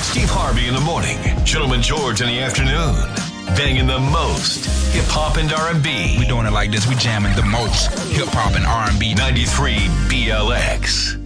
Steve Harvey in the morning, Gentleman George in the afternoon. Banging the most hip-hop and R&B. We doing it like this. We jamming the most hip-hop and R&B. 93 BLX.